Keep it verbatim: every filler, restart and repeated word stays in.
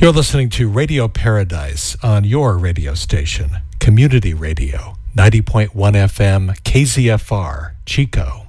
You're listening to Radio Paradise on your radio station, Community Radio, ninety point one F M, K Z F R, Chico.